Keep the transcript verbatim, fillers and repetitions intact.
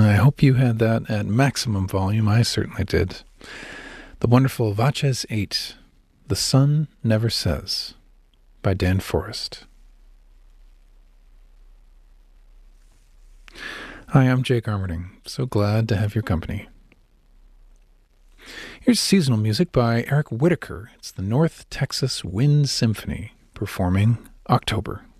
I hope you had that at maximum volume. I certainly did. The wonderful Vaches eight, The Sun Never Says, by Dan Forrest. Hi, I'm Jake Armerding. So glad to have your company. Here's seasonal music by Eric Whitacre. It's the North Texas Wind Symphony performing October.